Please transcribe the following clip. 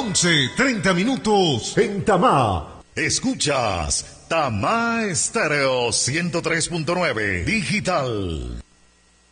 11:30 en Tamá. Escuchas Tamá Estéreo 103.9 Digital.